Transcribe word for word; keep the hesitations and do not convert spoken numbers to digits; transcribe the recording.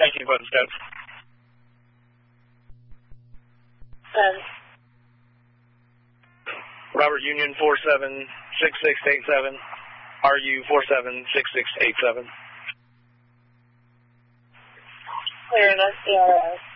Thank you, Button Stokes. Um, Robert Union four seven six six eight seven, R U four seven six six eight seven. clear enough, C R S.